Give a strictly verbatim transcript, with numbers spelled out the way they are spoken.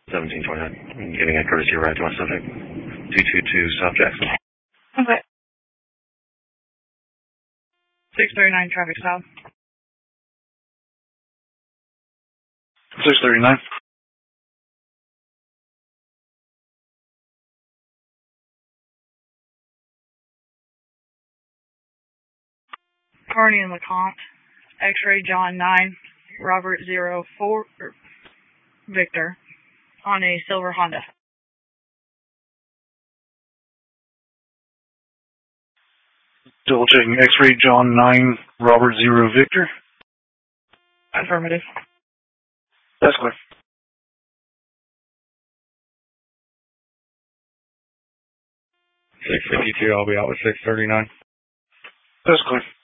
seventeen twenty-nine. I'm getting a courtesy ride to my subject. two two two South Jackson. Okay. six thirty-nine traffic stop. six thirty-nine. Carney and LeCompte. X-ray John nine. Robert zero four. Victor. On a silver Honda. Double checking X-ray John nine, Robert zero Victor. Affirmative. That's clear. six fifty-two, I'll be out with six thirty-nine. That's clear.